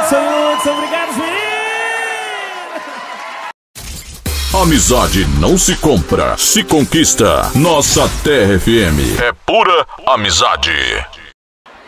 Hudson, obrigado, meninos! Amizade não se compra, se conquista. Nossa Terra FM é pura amizade.